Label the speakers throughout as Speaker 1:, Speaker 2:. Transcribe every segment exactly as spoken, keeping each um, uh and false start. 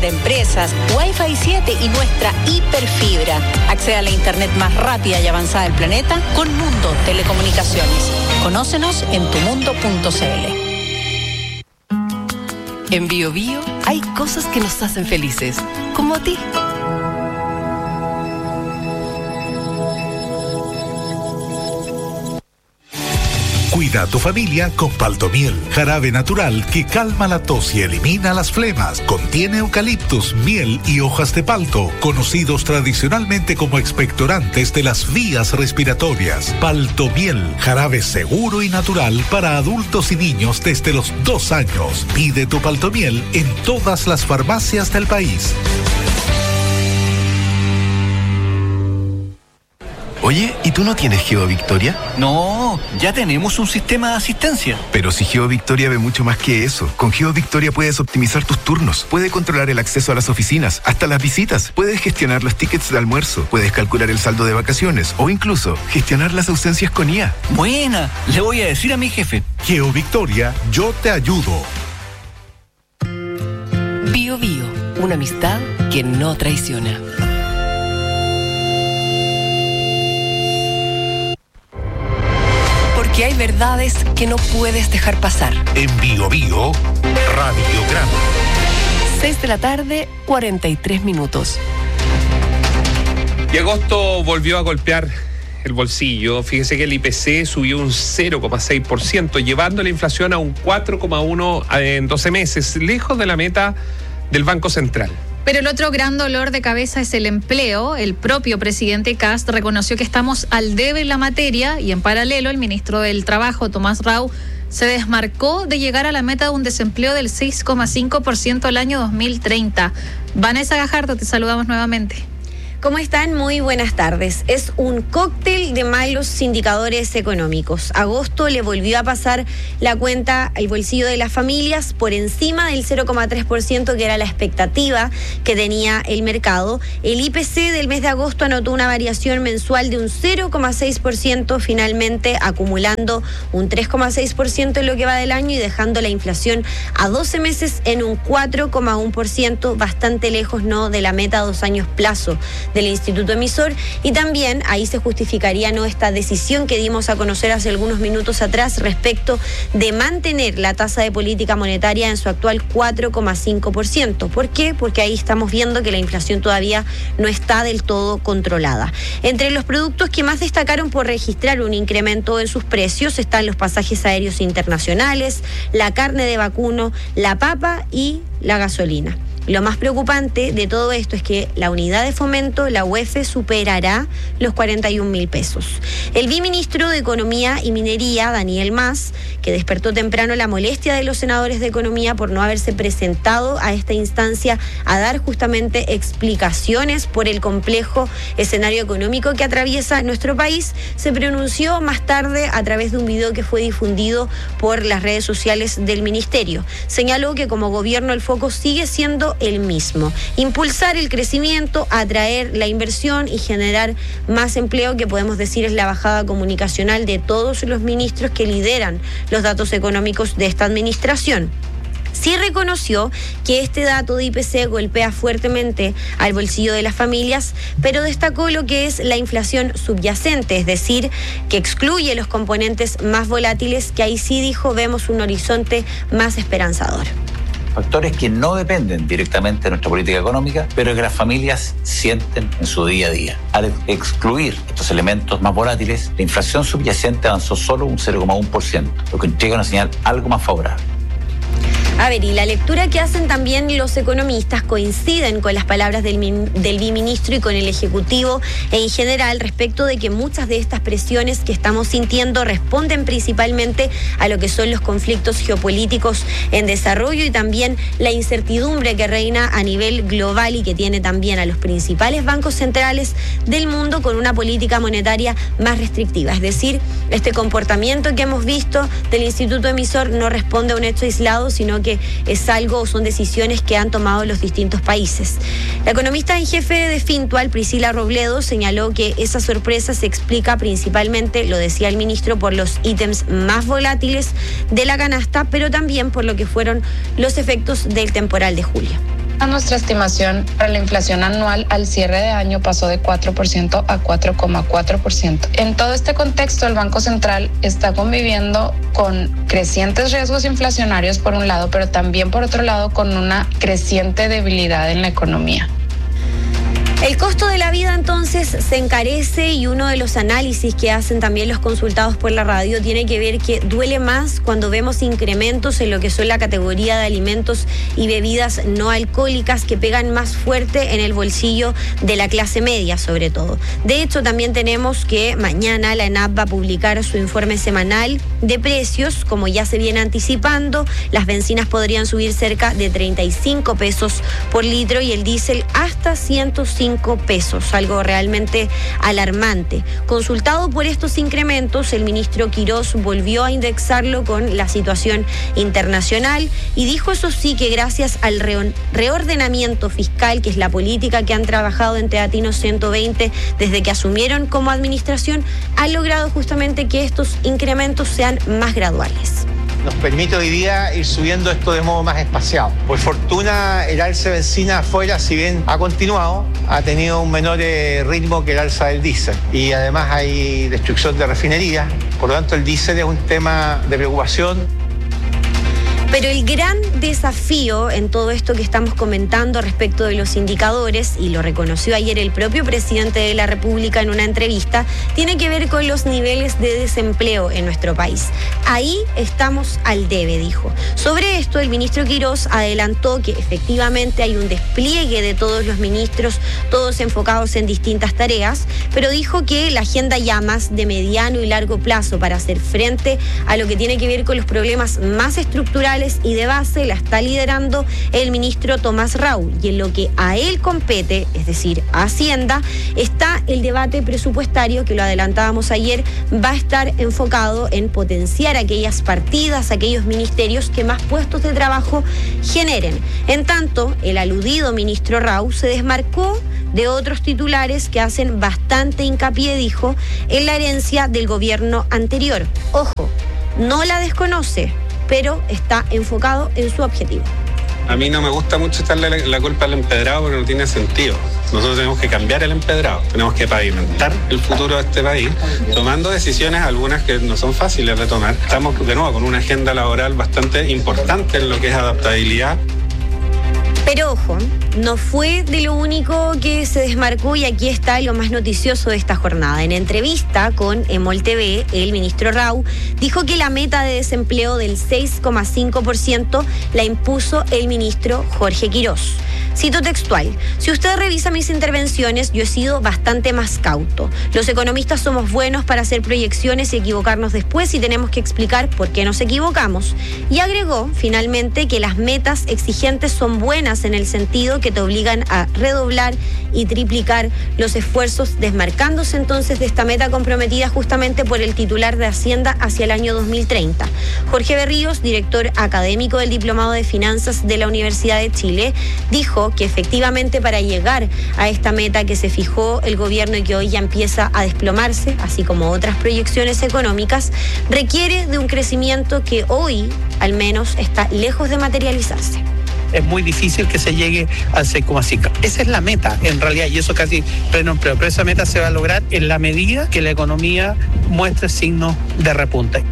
Speaker 1: para empresas, Wi-Fi siete y nuestra hiperfibra. Accede a la internet más rápida y avanzada del planeta con Mundo Telecomunicaciones. Conócenos en tu mundo punto c l.
Speaker 2: En Bio Bio hay cosas que nos hacen felices, como a ti.
Speaker 3: Cuida a tu familia con Paltomiel, jarabe natural que calma la tos y elimina las flemas. Contiene eucaliptus, miel y hojas de palto, conocidos tradicionalmente como expectorantes de las vías respiratorias. Paltomiel, jarabe seguro y natural para adultos y niños desde los dos años. Pide tu Paltomiel en todas las farmacias del país.
Speaker 4: Oye, ¿y tú no tienes GeoVictoria?
Speaker 5: No, ya tenemos un sistema de asistencia.
Speaker 4: Pero si GeoVictoria ve mucho más que eso. Con GeoVictoria puedes optimizar tus turnos, puedes controlar el acceso a las oficinas, hasta las visitas, puedes gestionar los tickets de almuerzo, puedes calcular el saldo de vacaciones o incluso gestionar las ausencias con I A.
Speaker 5: Buena, le voy a decir a mi jefe.
Speaker 3: GeoVictoria, yo te ayudo.
Speaker 2: Bio Bio, una amistad que no traiciona. Que hay verdades que no puedes dejar pasar.
Speaker 3: En Bio Bio, Radiograma.
Speaker 2: seis de la tarde, cuarenta y tres minutos.
Speaker 6: Y agosto volvió a golpear el bolsillo. Fíjese que el I P C subió un cero coma seis por ciento, llevando la inflación a un cuatro coma uno por ciento en doce meses, lejos de la meta del Banco Central.
Speaker 7: Pero el otro gran dolor de cabeza es el empleo. El propio presidente Kast reconoció que estamos al debe en la materia y en paralelo el ministro del Trabajo, Tomás Rau, se desmarcó de llegar a la meta de un desempleo del seis coma cinco por ciento al año dos mil treinta. Vanessa Gajardo, te saludamos nuevamente.
Speaker 8: ¿Cómo están? Muy buenas tardes. Es un cóctel de malos indicadores económicos. Agosto le volvió a pasar la cuenta al bolsillo de las familias por encima del cero coma tres por ciento, que era la expectativa que tenía el mercado. El I P C del mes de agosto anotó una variación mensual de un cero coma seis por ciento, finalmente acumulando un tres coma seis por ciento en lo que va del año y dejando la inflación a doce meses en un cuatro coma uno por ciento, bastante lejos, ¿no?, de la meta a dos años plazo del Instituto Emisor, y también ahí se justificaría, ¿no?, esta decisión que dimos a conocer hace algunos minutos atrás respecto de mantener la tasa de política monetaria en su actual cuatro coma cinco por ciento. ¿Por qué? Porque ahí estamos viendo que la inflación todavía no está del todo controlada. Entre los productos que más destacaron por registrar un incremento en sus precios están los pasajes aéreos internacionales, la carne de vacuno, la papa y la gasolina. Lo más preocupante de todo esto es que la unidad de fomento, la U E F, superará los cuarenta y un mil pesos. El viceministro de Economía y Minería, Daniel Mas, que despertó temprano la molestia de los senadores de Economía por no haberse presentado a esta instancia a dar justamente explicaciones por el complejo escenario económico que atraviesa nuestro país, se pronunció más tarde a través de un video que fue difundido por las redes sociales del ministerio. Señaló que como gobierno el foco sigue siendo el mismo: impulsar el crecimiento, atraer la inversión y generar más empleo, que podemos decir es la bajada comunicacional de todos los ministros que lideran los datos económicos de esta administración. Sí reconoció que este dato de I P C golpea fuertemente al bolsillo de las familias, pero destacó lo que es la inflación subyacente, es decir, que excluye los componentes más volátiles, que ahí sí dijo vemos un horizonte más esperanzador.
Speaker 9: Factores que no dependen directamente de nuestra política económica, pero que las familias sienten en su día a día. Al excluir estos elementos más volátiles, la inflación subyacente avanzó solo un cero coma uno por ciento, lo que entrega una señal algo más favorable.
Speaker 8: A ver, y la lectura que hacen también los economistas coinciden con las palabras del, del viceministro y con el Ejecutivo en general respecto de que muchas de estas presiones que estamos sintiendo responden principalmente a lo que son los conflictos geopolíticos en desarrollo y también la incertidumbre que reina a nivel global y que tiene también a los principales bancos centrales del mundo con una política monetaria más restrictiva. Es decir, este comportamiento que hemos visto del Instituto Emisor no responde a un hecho aislado, sino que es algo, son decisiones que han tomado los distintos países. La economista en jefe de Fintual, Priscila Robledo, señaló que esa sorpresa se explica principalmente, lo decía el ministro, por los ítems más volátiles de la canasta, pero también por lo que fueron los efectos del temporal de julio.
Speaker 10: Nuestra estimación para la inflación anual al cierre de año pasó de cuatro por ciento a cuatro coma cuatro por ciento. En todo este contexto, el Banco Central está conviviendo con crecientes riesgos inflacionarios por un lado, pero también por otro lado con una creciente debilidad en la economía.
Speaker 8: El costo de la vida entonces se encarece y uno de los análisis que hacen también los consultados por la radio tiene que ver que duele más cuando vemos incrementos en lo que son la categoría de alimentos y bebidas no alcohólicas que pegan más fuerte en el bolsillo de la clase media sobre todo. De hecho, también tenemos que mañana la ENAP va a publicar su informe semanal de precios, como ya se viene anticipando. Las bencinas podrían subir cerca de treinta y cinco pesos por litro y el diésel hasta ciento cinco pesos, algo realmente alarmante. Consultado por estos incrementos, el ministro Quirós volvió a indexarlo con la situación internacional y dijo, eso sí, que gracias al reordenamiento fiscal, que es la política que han trabajado en Teatinos ciento veinte desde que asumieron como administración, han logrado justamente que estos incrementos sean más graduales.
Speaker 11: Nos permite hoy día ir subiendo esto de modo más espaciado. Por fortuna, el alza de benzina afuera, si bien ha continuado, ha tenido un menor ritmo que el alza del diésel. Y además hay destrucción de refinerías, por lo tanto el diésel es un tema de preocupación.
Speaker 8: Pero el gran desafío en todo esto que estamos comentando respecto de los indicadores, y lo reconoció ayer el propio presidente de la República en una entrevista, tiene que ver con los niveles de desempleo en nuestro país. Ahí estamos al debe, dijo. Sobre esto, el ministro Quirós adelantó que efectivamente hay un despliegue de todos los ministros, todos enfocados en distintas tareas, pero dijo que la agenda ya más de mediano y largo plazo para hacer frente a lo que tiene que ver con los problemas más estructurales y de base la está liderando el ministro Tomás Rau, y en lo que a él compete, es decir, a Hacienda, está el debate presupuestario que lo adelantábamos ayer, va a estar enfocado en potenciar aquellas partidas, aquellos ministerios que más puestos de trabajo generen. En tanto, el aludido ministro Rau se desmarcó de otros titulares que hacen bastante hincapié, dijo, en la herencia del gobierno anterior. Ojo, no la desconoce, pero está enfocado en su objetivo.
Speaker 12: A mí no me gusta mucho echarle la, la culpa al empedrado porque no tiene sentido. Nosotros tenemos que cambiar el empedrado, tenemos que pavimentar el futuro de este país, tomando decisiones, algunas que no son fáciles de tomar. Estamos de nuevo con una agenda laboral bastante importante en lo que es adaptabilidad.
Speaker 8: Pero ojo, no fue de lo único que se desmarcó, y aquí está lo más noticioso de esta jornada. En entrevista con Emol T V, el ministro Rau dijo que la meta de desempleo del seis coma cinco por ciento la impuso el ministro Jorge Quirós. Cito textual: si usted revisa mis intervenciones, yo he sido bastante más cauto. Los economistas somos buenos para hacer proyecciones y equivocarnos después, y tenemos que explicar por qué nos equivocamos. Y agregó finalmente que las metas exigentes son buenas en el sentido que te obligan a redoblar y triplicar los esfuerzos, desmarcándose entonces de esta meta comprometida justamente por el titular de Hacienda hacia el año dos mil treinta. Jorge Berríos, director académico del Diplomado de Finanzas de la Universidad de Chile, dijo que efectivamente para llegar a esta meta que se fijó el gobierno y que hoy ya empieza a desplomarse, así como otras proyecciones económicas, requiere de un crecimiento que hoy al menos está lejos de materializarse.
Speaker 13: Es muy difícil que se llegue al seis coma cinco. Esa es la meta, en realidad, y eso casi pleno empleo. Pero esa meta se va a lograr en la medida que la economía muestre signos de repunte.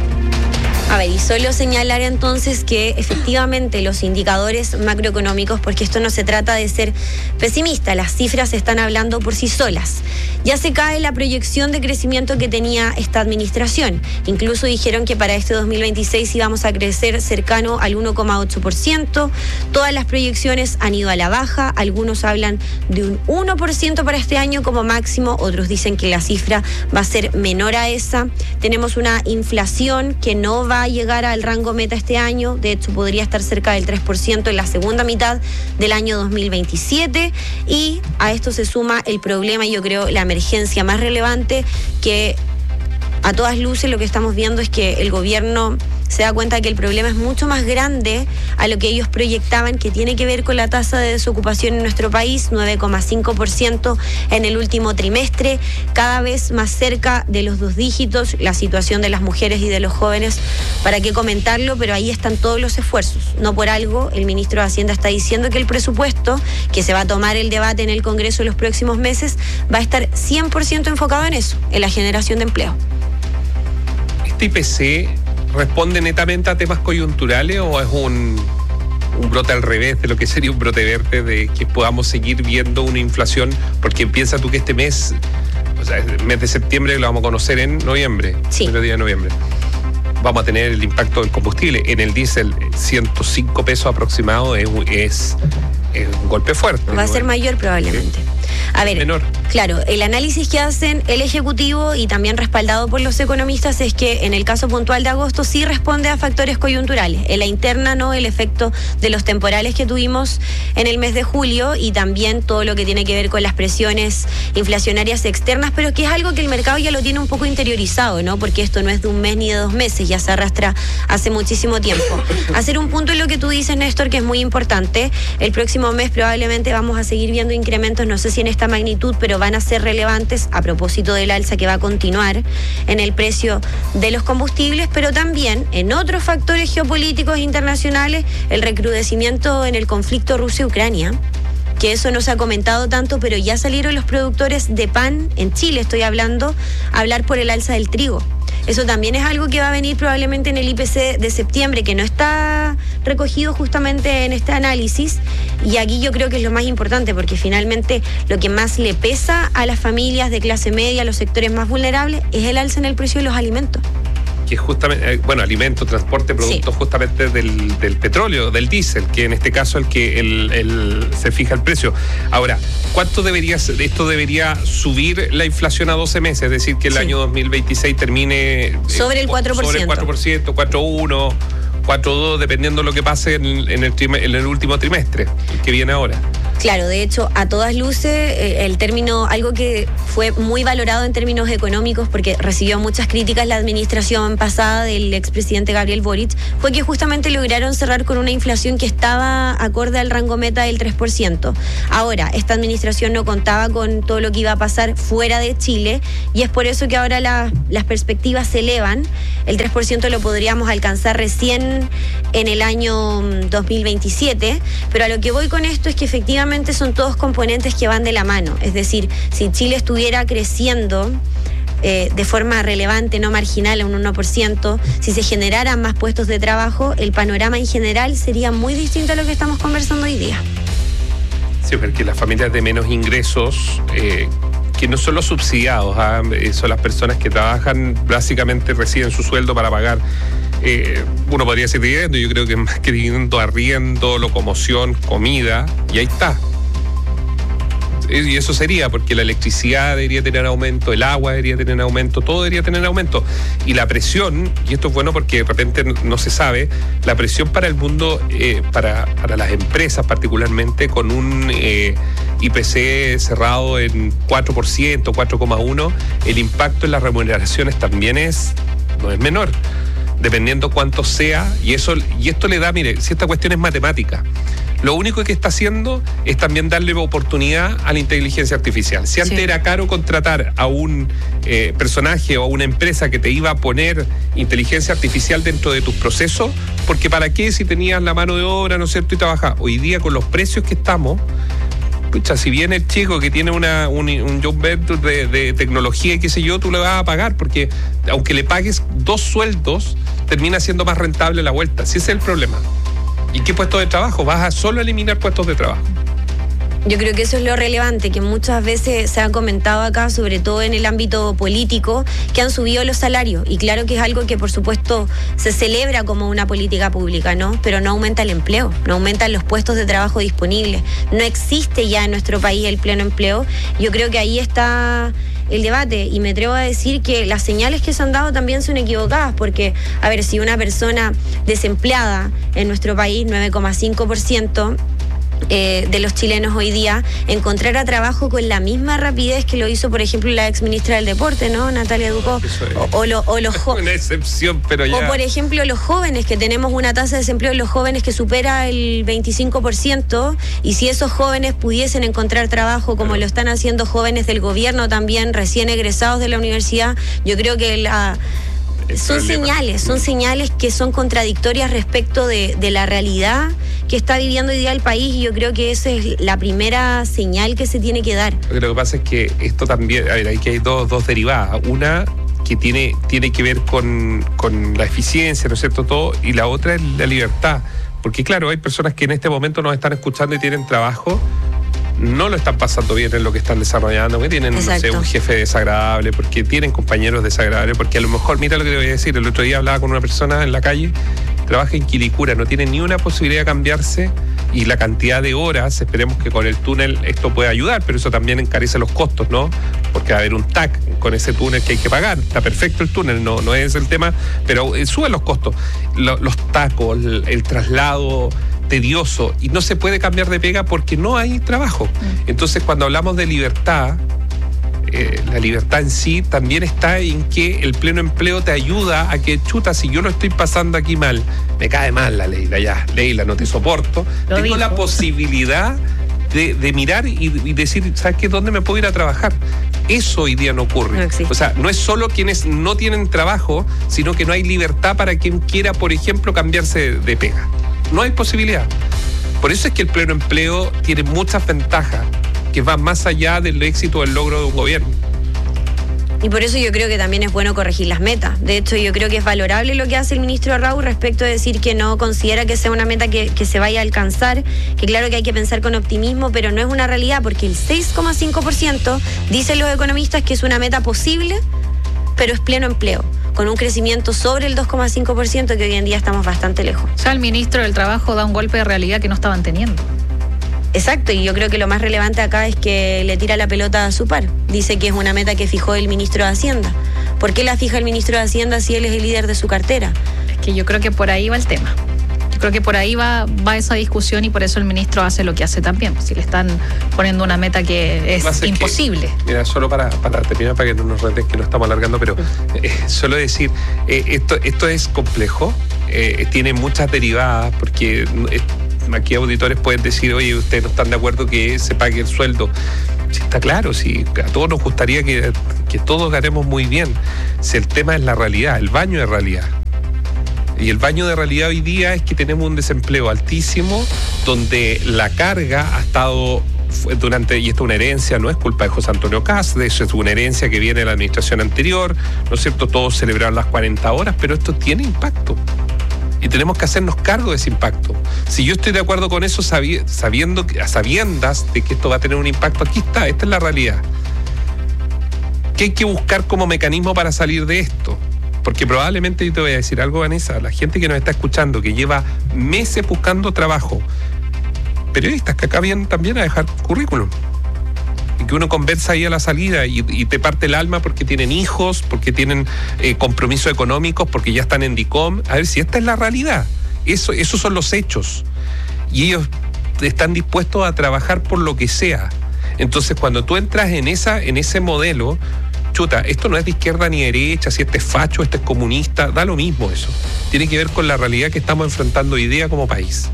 Speaker 8: A ver, y solo señalar entonces que efectivamente los indicadores macroeconómicos, porque esto no se trata de ser pesimista, las cifras están hablando por sí solas. Ya se cae la proyección de crecimiento que tenía esta administración. Incluso dijeron que para este dos mil veintiséis íbamos a crecer cercano al uno coma ocho por ciento. Todas las proyecciones han ido a la baja. Algunos hablan de un uno por ciento para este año como máximo. Otros dicen que la cifra va a ser menor a esa. Tenemos una inflación que no va a llegar al rango meta este año. De hecho, podría estar cerca del tres por ciento en la segunda mitad del año dos mil veintisiete. Y a esto se suma el problema, y yo creo la emergencia más relevante, que a todas luces lo que estamos viendo es que el gobierno se da cuenta que el problema es mucho más grande a lo que ellos proyectaban, que tiene que ver con la tasa de desocupación en nuestro país, nueve coma cinco por ciento en el último trimestre, cada vez más cerca de los dos dígitos, la situación de las mujeres y de los jóvenes, para qué comentarlo, pero ahí están todos los esfuerzos. No por algo el ministro de Hacienda está diciendo que el presupuesto, que se va a tomar el debate en el Congreso en los próximos meses, va a estar cien por ciento enfocado en eso, en la generación de empleo.
Speaker 6: ¿Este I P C responde netamente a temas coyunturales o es un, un brote al revés de lo que sería un brote verde, de que podamos seguir viendo una inflación? Porque piensa tú que este mes, o sea, el mes de septiembre lo vamos a conocer en noviembre,
Speaker 8: sí.
Speaker 6: el día de noviembre. Vamos a tener el impacto del combustible. En el diésel, ciento cinco pesos aproximado es, es, es un golpe fuerte.
Speaker 8: Va a ser mayor probablemente. Sí. A ver,
Speaker 6: menor.
Speaker 8: Claro, el análisis que hacen el Ejecutivo y también respaldado por los economistas es que en el caso puntual de agosto sí responde a factores coyunturales. En la interna no, el efecto de los temporales que tuvimos en el mes de julio y también todo lo que tiene que ver con las presiones inflacionarias externas, pero que es algo que el mercado ya lo tiene un poco interiorizado, ¿no? Porque esto no es de un mes ni de dos meses, ya se arrastra hace muchísimo tiempo. Hacer un punto en lo que tú dices, Néstor, que es muy importante. El próximo mes probablemente vamos a seguir viendo incrementos, no sé si en esta magnitud, pero van a ser relevantes a propósito del alza que va a continuar en el precio de los combustibles, pero también en otros factores geopolíticos internacionales, el recrudecimiento en el conflicto Rusia-Ucrania, que eso no se ha comentado tanto, pero ya salieron los productores de pan en Chile, estoy hablando, a hablar por el alza del trigo. Eso también es algo que va a venir probablemente en el I P C de septiembre, que no está recogido justamente en este análisis. Y aquí yo creo que es lo más importante, porque finalmente lo que más le pesa a las familias de clase media, a los sectores más vulnerables, es el alza en el precio de los alimentos.
Speaker 6: Que es justamente, bueno, alimento, transporte, productos sí. justamente del, del petróleo, del diésel, que en este caso el que el, el, se fija el precio. Ahora, ¿cuánto debería, esto debería subir la inflación a doce meses? Es decir, que el sí. año dos mil veintiséis termine
Speaker 8: sobre el cuatro por ciento.
Speaker 6: Sobre el cuatro por ciento, cuatro coma uno, cuatro coma dos, dependiendo de lo que pase en, en, el, en el último trimestre, que viene ahora.
Speaker 8: Claro, de hecho, a todas luces, eh, el término, algo que fue muy valorado en términos económicos, porque recibió muchas críticas la administración pasada del expresidente Gabriel Boric, fue que justamente lograron cerrar con una inflación que estaba acorde al rango meta del tres por ciento. Ahora, esta administración no contaba con todo lo que iba a pasar fuera de Chile, y es por eso que ahora la, las perspectivas se elevan. El tres por ciento lo podríamos alcanzar recién en el año dos mil veintisiete, pero a lo que voy con esto es que efectivamente son todos componentes que van de la mano. Es decir, si Chile estuviera creciendo eh, de forma relevante, no marginal, a un uno por ciento, si se generaran más puestos de trabajo, el panorama en general sería muy distinto a lo que estamos conversando hoy día.
Speaker 6: Sí, porque las familias de menos ingresos, eh, que no son los subsidiados, ¿eh? son las personas que trabajan, básicamente reciben su sueldo para pagar. Eh, uno podría decir dividendo, yo creo que más que dividendo, arriendo, locomoción, comida, y ahí está. Y eso sería, porque la electricidad debería tener aumento, el agua debería tener aumento, todo debería tener aumento. Y la presión, y esto es bueno porque de repente no se sabe, la presión para el mundo, eh, para, para las empresas particularmente, con un eh, I P C cerrado en cuatro por ciento, cuatro coma uno, el impacto en las remuneraciones también es, no es menor, dependiendo cuánto sea, y eso y esto le da, mire, si esta cuestión es matemática, lo único que está haciendo es también darle oportunidad a la inteligencia artificial. Si antes sí. era caro contratar a un eh, personaje o a una empresa que te iba a poner inteligencia artificial dentro de tus procesos, porque para qué si tenías la mano de obra, ¿no es cierto?, y trabajabas. Hoy día con los precios que estamos, pucha, si viene el chico que tiene una, un, un job venture de, de tecnología y qué sé yo, tú le vas a pagar, porque aunque le pagues dos sueldos, termina siendo más rentable la vuelta. Si ese es el problema. ¿Y qué puestos de trabajo? Vas a solo eliminar puestos de trabajo.
Speaker 8: Yo creo que eso es lo relevante, que muchas veces se ha comentado acá, sobre todo en el ámbito político, que han subido los salarios. Y claro que es algo que, por supuesto, se celebra como una política pública, ¿no? Pero no aumenta el empleo, no aumentan los puestos de trabajo disponibles. No existe ya en nuestro país el pleno empleo. Yo creo que ahí está el debate, y me atrevo a decir que las señales que se han dado también son equivocadas, porque, a ver, si una persona desempleada en nuestro país, nueve coma cinco por ciento, Eh, de los chilenos hoy día encontrar a trabajo con la misma rapidez que lo hizo, por ejemplo, la ex ministra del Deporte, ¿no? Natalia Ducó. O, o, lo, o los jóvenes.
Speaker 6: Una excepción, pero ya.
Speaker 8: O, por ejemplo, los jóvenes, que tenemos una tasa de desempleo de los jóvenes que supera el veinticinco por ciento, y si esos jóvenes pudiesen encontrar trabajo, como lo están haciendo jóvenes del gobierno también, recién egresados de la universidad, yo creo que la... Son señales, son señales que son contradictorias respecto de, de la realidad que está viviendo hoy día el país, y yo creo que esa es la primera señal que se tiene que dar.
Speaker 6: Lo que pasa es que esto también, a ver, aquí hay dos, dos derivadas. Una que tiene, tiene que ver con, con la eficiencia, ¿no es cierto? Todo, y la otra es la libertad. Porque claro, hay personas que en este momento nos están escuchando y tienen trabajo, no lo están pasando bien en lo que están desarrollando, porque tienen, no sé, un jefe desagradable, porque tienen compañeros desagradables, porque a lo mejor, mira lo que te voy a decir, el otro día hablaba con una persona en la calle, trabaja en Quilicura, no tiene ni una posibilidad de cambiarse, y la cantidad de horas, esperemos que con el túnel esto pueda ayudar, pero eso también encarece los costos, ¿no? Porque va a haber un T A C con ese túnel que hay que pagar, está perfecto el túnel, no, no es el tema, pero eh, suben los costos, los, los tacos, el, el traslado tedioso, y no se puede cambiar de pega porque no hay trabajo. Entonces, cuando hablamos de libertad, eh, la libertad en sí también está en que el pleno empleo te ayuda a que, chuta, si yo lo estoy pasando aquí mal, me cae mal la Leila, ya, Leila, no te soporto, lo tengo dijo. La posibilidad de, de mirar y, y decir, ¿sabes qué? ¿Dónde me puedo ir a trabajar? Eso hoy día no ocurre. No, o sea, no es solo quienes no tienen trabajo, sino que no hay libertad para quien quiera, por ejemplo, cambiarse de, de pega. No hay posibilidad. Por eso es que el pleno empleo tiene muchas ventajas que van más allá del éxito o el logro de un gobierno.
Speaker 8: Y por eso yo creo que también es bueno corregir las metas. De hecho, yo creo que es valorable lo que hace el ministro Raúl respecto de decir que no considera que sea una meta que, que se vaya a alcanzar, que claro que hay que pensar con optimismo, pero no es una realidad, porque el seis coma cinco por ciento dicen los economistas que es una meta posible, pero es pleno empleo, con un crecimiento sobre el dos coma cinco por ciento, que hoy en día estamos bastante lejos.
Speaker 7: O sea, el ministro del Trabajo da un golpe de realidad que no estaban teniendo.
Speaker 8: Exacto, y yo creo que lo más relevante acá es que le tira la pelota a su par. Dice que es una meta que fijó el ministro de Hacienda. ¿Por qué la fija el ministro de Hacienda si él es el líder de su cartera?
Speaker 7: Es que yo creo que por ahí va el tema. Yo creo que por ahí va, va esa discusión, y por eso el ministro hace lo que hace también. Si le están poniendo una meta que es imposible.
Speaker 6: Que, mira, solo para, para terminar, para que no nos retes, que no estamos alargando, pero eh, solo decir, eh, esto, esto es complejo, eh, tiene muchas derivadas, porque eh, aquí auditores pueden decir, oye, ustedes no están de acuerdo que se pague el sueldo. Sí, está claro, sí, a todos nos gustaría que, que todos ganemos muy bien. Si el tema es la realidad, el baño de realidad. Y el baño de realidad hoy día es que tenemos un desempleo altísimo, donde la carga ha estado durante, y esto es una herencia, no es culpa de José Antonio Kast, de eso es una herencia que viene de la administración anterior, ¿no es cierto? Todos celebraron las cuarenta horas, pero esto tiene impacto. Y tenemos que hacernos cargo de ese impacto. Si yo estoy de acuerdo con eso, sabiendo, a sabiendas de que esto va a tener un impacto, aquí está, esta es la realidad. ¿Qué hay que buscar como mecanismo para salir de esto? Porque probablemente, yo te voy a decir algo, Vanessa, la gente que nos está escuchando, que lleva meses buscando trabajo, periodistas que acá vienen también a dejar currículum, y que uno conversa ahí a la salida y, y te parte el alma porque tienen hijos, porque tienen eh, compromisos económicos, porque ya están en DICOM. A ver si esta es la realidad. Eso, esos son los hechos. Y ellos están dispuestos a trabajar por lo que sea. Entonces, cuando tú entras en, esa, en ese modelo, chuta, esto no es de izquierda ni derecha, si este es facho, este es comunista, da lo mismo eso. Tiene que ver con la realidad que estamos enfrentando hoy día como país.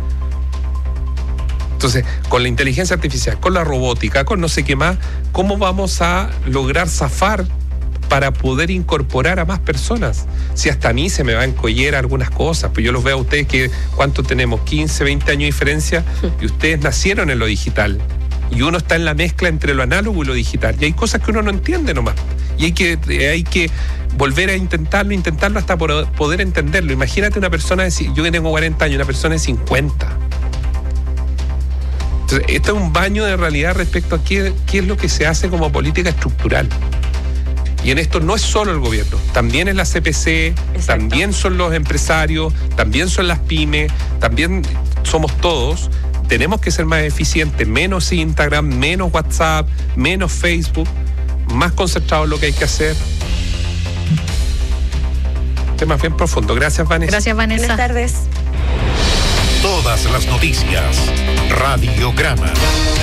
Speaker 6: Entonces, con la inteligencia artificial, con la robótica, con no sé qué más, ¿cómo vamos a lograr zafar para poder incorporar a más personas? Si hasta a mí se me va a encollar algunas cosas, pues yo los veo a ustedes que, ¿cuánto tenemos? quince, veinte años de diferencia, y ustedes nacieron en lo digital. Y uno está en la mezcla entre lo análogo y lo digital. Y hay cosas que uno no entiende nomás. Y hay que, hay que volver a intentarlo, intentarlo hasta por poder entenderlo. Imagínate una persona, de, yo que tengo cuarenta años, una persona de cincuenta. Entonces, esto es un baño de realidad respecto a qué, qué es lo que se hace como política estructural. Y en esto no es solo el gobierno, también es la C P C, exacto, también son los empresarios, también son las pymes, también somos todos. Tenemos que ser más eficientes, menos Instagram, menos WhatsApp, menos Facebook, más concentrados en lo que hay que hacer. Tema bien profundo. Gracias, Vanessa.
Speaker 7: Gracias, Vanessa.
Speaker 8: Buenas tardes.
Speaker 14: Todas las noticias. Radiograma.